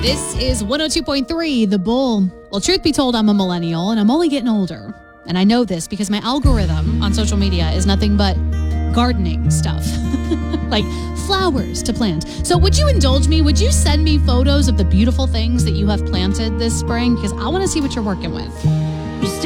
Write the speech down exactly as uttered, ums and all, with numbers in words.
This is one oh two point three, The Bull. Well, truth be told, I'm a millennial, and I'm only getting older. And I know this because my algorithm on social media is nothing but gardening stuff. Like flowers to plant. So would you indulge me? Would you send me photos of the beautiful things that you have planted this spring? Because I want to see what you're working with.